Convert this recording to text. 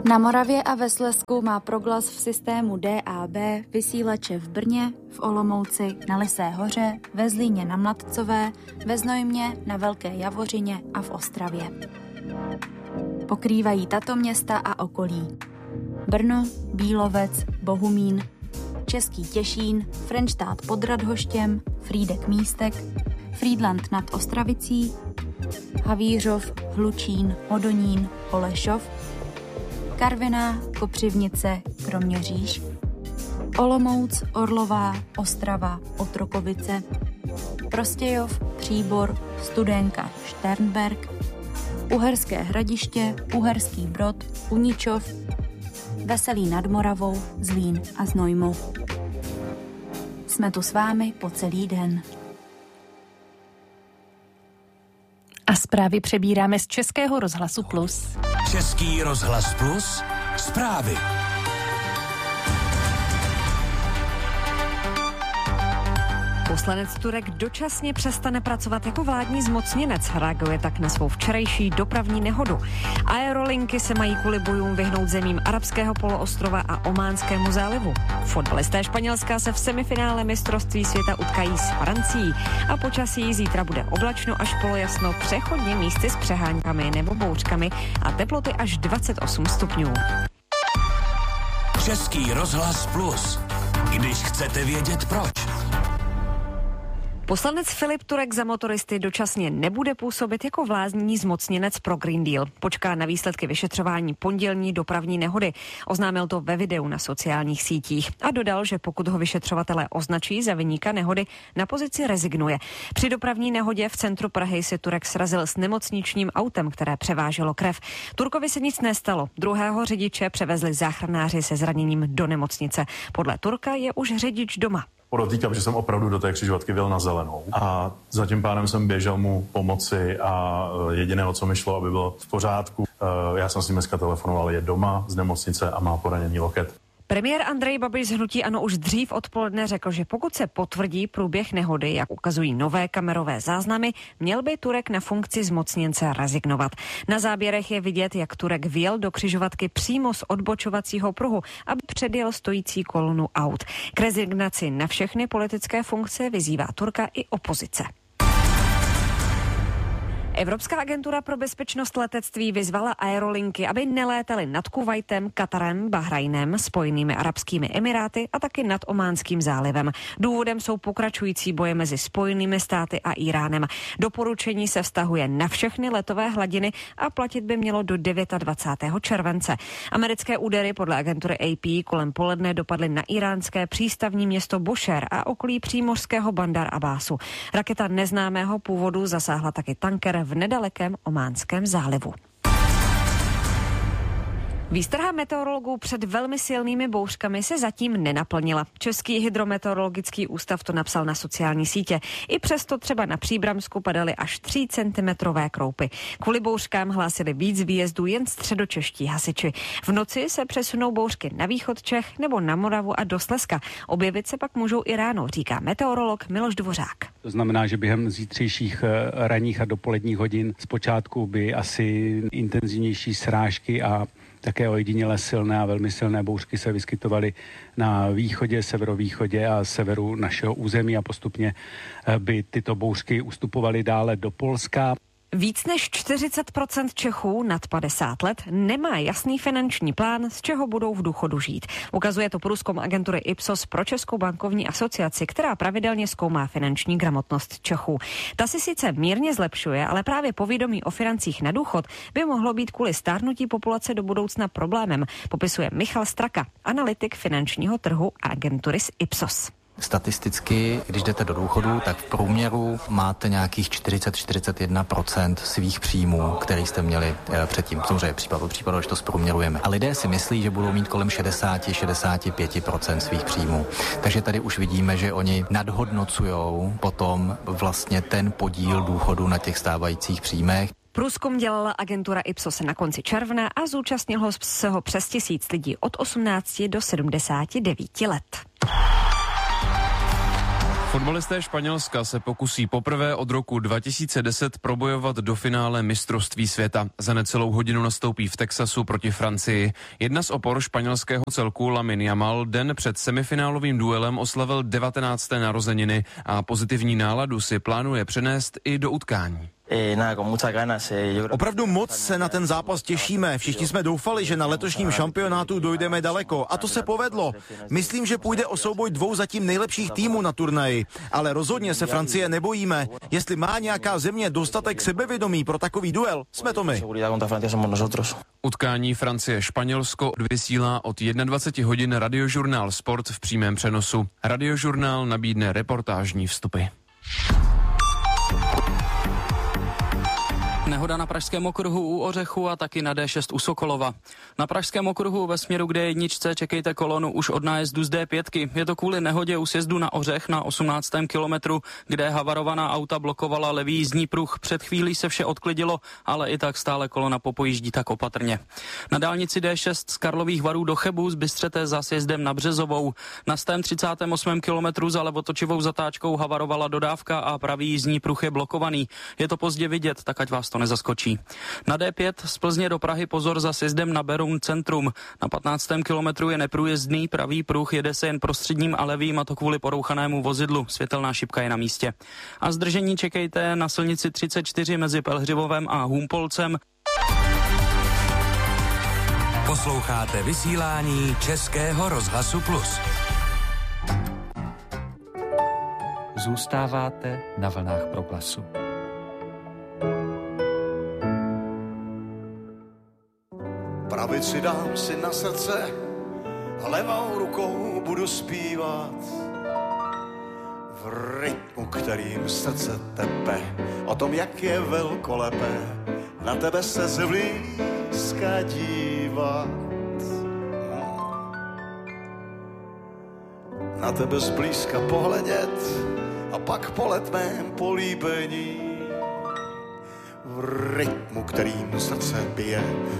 Na Moravě a ve Slezsku má Proglas v systému DAB vysílače v Brně, v Olomouci, na Lysé hoře, ve Zlíně na Mladcové, ve Znojmě, na Velké Javořině a v Ostravě. Pokrývají tato města a okolí: Brno, Bílovec, Bohumín, Český Těšín, Frenštát pod Radhoštěm, Frýdek Místek, Frýdlant nad Ostravicí, Havířov, Hlučín, Hodonín, Holešov, Karviná, Kopřivnice, Kroměříž, Olomouc, Orlová, Ostrava, Otrokovice, Prostějov, Příbor, Studénka, Šternberk, Uherské Hradiště, Uherský Brod, Uničov, Veselí nad Moravou, Zlín a Znojmo. Jsme tu s vámi po celý den. A zprávy přebíráme z Českého rozhlasu Plus. Český rozhlas Plus, zprávy. Poslanec Turek dočasně přestane pracovat jako vládní zmocněnec, reaguje tak na svou včerejší dopravní nehodu. Aerolinky se mají kvůli bojům vyhnout zemím Arabského poloostrova a Ománskému zálivu. Fotbalisté Španělska se v semifinále mistrovství světa utkají s Francií a počasí zítra bude oblačno až polojasno, přechodně místy s přeháňkami nebo bouřkami a teploty až 28 stupňů. Český rozhlas Plus. Když chcete vědět proč. Poslanec Filip Turek za motoristy dočasně nebude působit jako vládní zmocněnec pro Green Deal. Počká na výsledky vyšetřování pondělní dopravní nehody. Oznámil to ve videu na sociálních sítích a dodal, že pokud ho vyšetřovatelé označí za viníka nehody, na pozici rezignuje. Při dopravní nehodě v centru Prahy se Turek srazil s nemocničním autem, které převáželo krev. Turkovi se nic nestalo. Druhého řidiče převezli záchranáři se zraněním do nemocnice. Podle Turka je už řidič doma. Podotýkám, že jsem opravdu do té křižovatky vyjel na zelenou a za tím pánem jsem běžel mu pomoci a jediné, co mi šlo, aby bylo v pořádku. Já jsem s ním dneska telefonoval, je doma z nemocnice a má poraněný loket. Premiér Andrej Babiš z hnutí ANO už dřív odpoledne řekl, že pokud se potvrdí průběh nehody, jak ukazují nové kamerové záznamy, měl by Turek na funkci zmocněnce rezignovat. Na záběrech je vidět, jak Turek vjel do křižovatky přímo z odbočovacího pruhu, aby předjel stojící kolonu aut. K rezignaci na všechny politické funkce vyzývá Turka i opozice. Evropská agentura pro bezpečnost letectví vyzvala aerolinky, aby nelétaly nad Kuvajtem, Katarem, Bahrajnem, Spojenými arabskými emiráty a taky nad Ománským zálivem. Důvodem jsou pokračující boje mezi Spojenými státy a Íránem. Doporučení se vztahuje na všechny letové hladiny a platit by mělo do 29. července. Americké údery podle agentury AP kolem poledne dopadly na iránské přístavní město Bushehr a okolí přímořského Bandar Abbásu. Raketa neznámého původu zasáhla taky tanker v nedalekém Ománském zálivu. Výstraha meteorologů před velmi silnými bouřkami se zatím nenaplnila. Český hydrometeorologický ústav to napsal na sociální sítě. I přesto třeba na Příbramsku padaly až 3 centimetrové kroupy. Kvůli bouřkám hlásili víc výjezdů jen středočeští hasiči. V noci se přesunou bouřky na východ Čech nebo na Moravu a do Slezska. Objevit se pak můžou i ráno, říká meteorolog Miloš Dvořák. To znamená, že během zítřejších ranních a dopoledních hodin zpočátku by asi intenzivnější srážky a také ojediněle silné a velmi silné bouřky se vyskytovaly na východě, severovýchodě a severu našeho území a postupně by tyto bouřky ustupovaly dále do Polska. Víc než 40% Čechů nad 50 let nemá jasný finanční plán, z čeho budou v důchodu žít. Ukazuje to průzkum agentury Ipsos pro Českou bankovní asociaci, která pravidelně zkoumá finanční gramotnost Čechů. Ta si sice mírně zlepšuje, ale právě povědomí o financích na důchod by mohlo být kvůli stárnutí populace do budoucna problémem, popisuje Michal Straka, analytik finančního trhu a agentury z Ipsos. Statisticky, když jdete do důchodu, tak v průměru máte nějakých 40-41% svých příjmů, který jste měli předtím. Samozřejmě případ od případu, když to zprůměrujeme. A lidé si myslí, že budou mít kolem 60-65% svých příjmů. Takže tady už vidíme, že oni nadhodnocujou potom vlastně ten podíl důchodu na těch stávajících příjmech. Průzkum dělala agentura Ipsos na konci června a zúčastnilo se ho přes 1000 lidí od 18 do 79 let. Fotbalisté Španělska se pokusí poprvé od roku 2010 probojovat do finále mistrovství světa. Za necelou hodinu nastoupí v Texasu proti Francii. Jedna z opor španělského celku Lamine Yamal den před semifinálovým duelem oslavil 19. narozeniny a pozitivní náladu si plánuje přenést i do utkání. Opravdu moc se na ten zápas těšíme. Všichni jsme doufali, že na letošním šampionátu dojdeme daleko. A to se povedlo. Myslím, že půjde o souboj dvou zatím nejlepších týmů na turnaji. Ale rozhodně se Francie nebojíme. Jestli má nějaká země dostatek sebevědomí pro takový duel, jsme to my. Utkání Francie-Španělsko vysílá od 21 hodin Radiožurnál Sport v přímém přenosu. Radiožurnál nabídne reportážní vstupy. Nehoda na pražském okruhu u Ořechu a taky na D6 u Sokolova. Na pražském okruhu ve směru k D1 čekejte kolonu už od nájezdu z D5. Je to kvůli nehodě u sjezdu na Ořech na 18. kilometru, kde havarovaná auta blokovala levý jízdní pruh. Před chvílí se vše odklidilo, ale i tak stále kolona popojíždí tak opatrně. Na dálnici D6 z Karlových Varů do Chebu zbystřete za sjezdem na Březovou. Na 138. kilometru za levotočivou zatáčkou havarovala dodávka a pravý jízdní pruh je blokovaný. Je to pozdě vidět, tak ať vás to nezaskočí. Na D5 z Plzně do Prahy pozor za sjezdem na Beroun centrum. Na 15. kilometru je neprůjezdný, pravý pruh jede se jen prostředním a levým, a to kvůli porouchanému vozidlu. Světelná šipka je na místě. A zdržení čekejte na silnici 34 mezi Pelhřivovem a Humpolcem. Posloucháte vysílání Českého rozhlasu Plus. Zůstáváte na vlnách Proglasu. Pravici dám si na srdce a levou rukou budu zpívat v rytmu, kterým srdce tepe, o tom, jak je velkolepé na tebe se zblízka dívat. Na tebe zblízka pohledět a pak po letmém políbení v rytmu, kterým srdce bije,